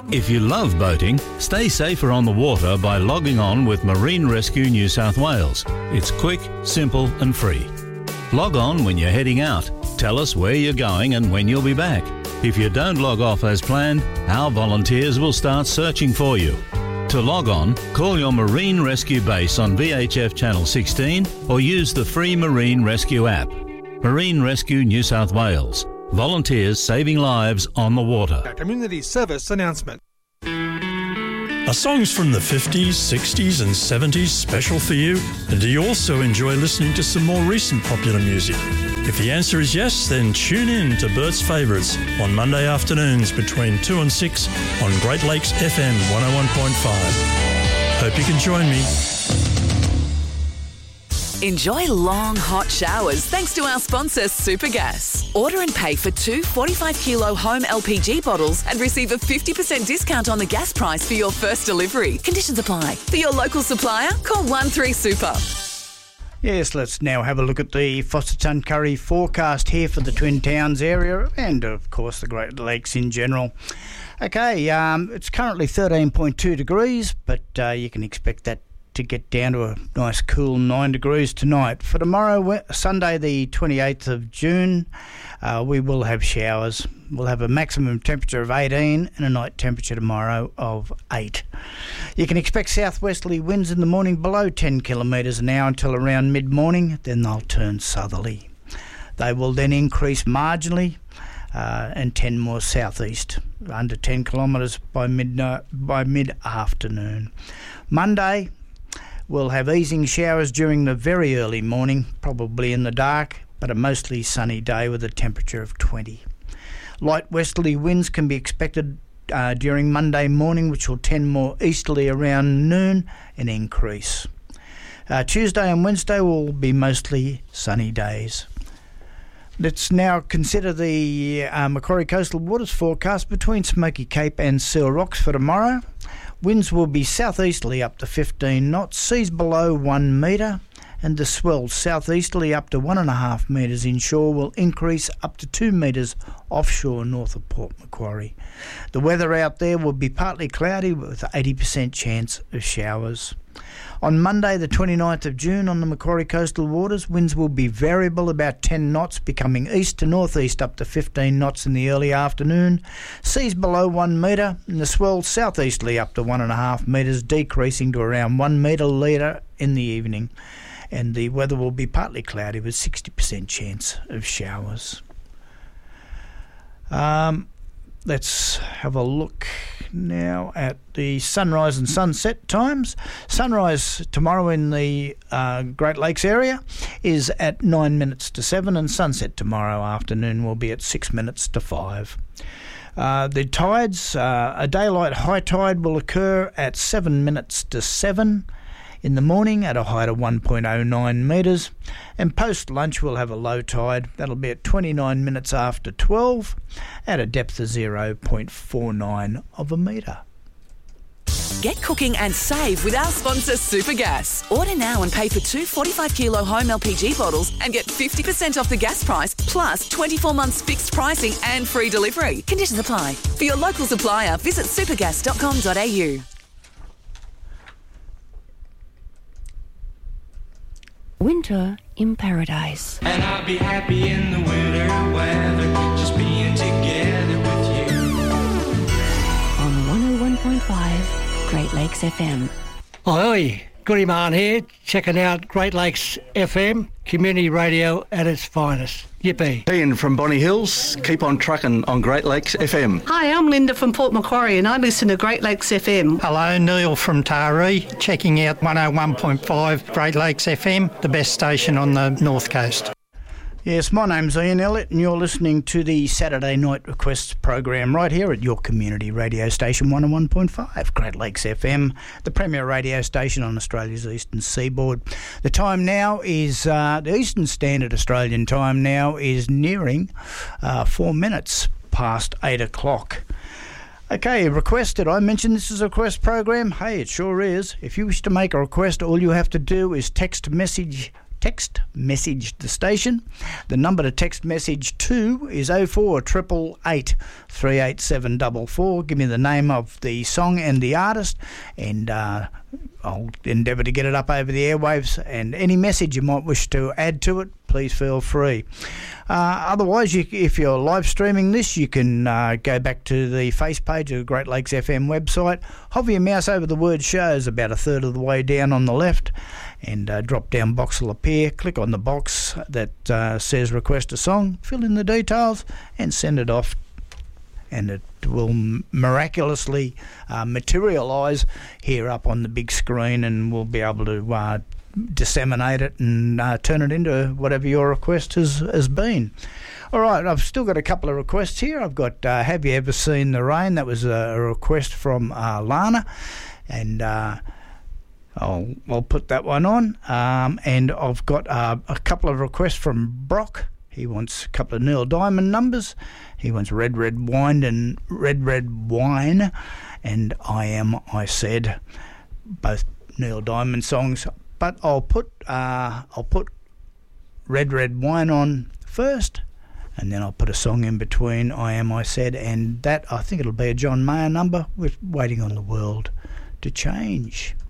If you love boating, stay safer on the water by logging on with Marine Rescue New South Wales. It's quick, simple and free. Log on when you're heading out. Tell us where you're going and when you'll be back. If you don't log off as planned, our volunteers will start searching for you. To log on, call your Marine Rescue base on VHF Channel 16 or use the free Marine Rescue app. Marine Rescue New South Wales. Volunteers saving lives on the water. A community service announcement. Are songs from the 50s, 60s and 70s special for you? And do you also enjoy listening to some more recent popular music? If the answer is yes, then tune in to Bert's Favourites on Monday afternoons between 2 and 6 on Great Lakes FM 101.5. Hope you can join me. Enjoy long, hot showers thanks to our sponsor, Supergas. Order and pay for 2 45-kilo home LPG bottles and receive a 50% discount on the gas price for your first delivery. Conditions apply. For your local supplier, call 13Super. Yes, let's now have a look at the Foster-Tuncurry forecast here for the Twin Towns area and, of course, the Great Lakes in general. Okay, it's currently 13.2 degrees, but you can expect that to get down to a nice cool 9 degrees tonight. For tomorrow, Sunday the 28th of June, we will have showers. We'll have a maximum temperature of 18 and a night temperature tomorrow of 8. You can expect southwesterly winds in the morning below 10 kilometres an hour until around mid-morning, then they'll turn southerly. They will then increase marginally and tend more southeast, under 10 kilometres by mid-afternoon. Monday, we'll have easing showers during the very early morning, probably in the dark, but a mostly sunny day with a temperature of 20. Light westerly winds can be expected during Monday morning, which will tend more easterly around noon and increase. Tuesday and Wednesday will be mostly sunny days. Let's now consider the Macquarie Coastal Waters forecast between Smoky Cape and Seal Rocks for tomorrow. Winds will be southeasterly up to 15 knots, seas below 1 metre, and the swell southeasterly up to 1.5 metres inshore will increase up to 2 metres offshore north of Port Macquarie. The weather out there will be partly cloudy with 80% chance of showers. On Monday the 29th of June on the Macquarie Coastal Waters, winds will be variable about 10 knots, becoming east to northeast up to 15 knots in the early afternoon. Seas below 1 metre and the swell southeasterly up to 1.5 metres, decreasing to around 1 metre later in the evening. And the weather will be partly cloudy with 60% chance of showers. Let's have a look now at the sunrise and sunset times. Sunrise tomorrow in the Great Lakes area is at 9 minutes to 7, and sunset tomorrow afternoon will be at 6 minutes to 5. The tides, a daylight high tide will occur at 7 minutes to 7 in the morning at a height of 1.09 metres, and post-lunch we'll have a low tide. That'll be at 29 minutes after 12 at a depth of 0.49 of a metre. Get cooking and save with our sponsor, Supergas. Order now and pay for 2 45-kilo home LPG bottles and get 50% off the gas price, plus 24 months fixed pricing and free delivery. Conditions apply. For your local supplier, visit supergas.com.au. Winter in Paradise. And I'll be happy in the winter weather, just being together with you. On 101.5 Great Lakes FM. Oi, Goody Man here, checking out Great Lakes FM, community radio at its finest. Yippee. Ian from Bonny Hills, keep on trucking on Great Lakes FM. Hi, I'm Linda from Port Macquarie and I listen to Great Lakes FM. Hello, Neil from Taree, checking out 101.5 Great Lakes FM, the best station on the North Coast. Yes, my name's Ian Elliott and you're listening to the Saturday Night Requests program right here at your community radio station 101.5 Great Lakes FM, the premier radio station on Australia's eastern seaboard. The time now is, the Eastern Standard Australian time now is nearing 4 minutes past 8 o'clock. Okay, request. Did I mention this is a request program? Hey, it sure is. If you wish to make a request, all you have to do is text text message the station. The number to text message to is 0488 38744. Give me the name of the song and the artist, and I'll endeavour to get it up over the airwaves, and any message you might wish to add to it, please feel free. Otherwise, if you're live streaming this, you can go back to the face page of the Great Lakes FM website, hover your mouse over the word shows about a third of the way down on the left, and a drop-down box will appear. Click on the box that says request a song, fill in the details, and send it off, and it will miraculously materialise here up on the big screen, and we'll be able to disseminate it and turn it into whatever your request has been. All right, I've still got a couple of requests here. I've got Have You Ever Seen the Rain? That was a request from Lana, and I'll put that one on. And I've got a couple of requests from Brock. He wants a couple of Neil Diamond numbers. He wants Red Red Wine and I Am, I Said, both Neil Diamond songs. But I'll put Red Red Wine on first, and then I'll put a song in between I Am, I Said, and that I think it'll be a John Mayer number with Waiting on the World to Change.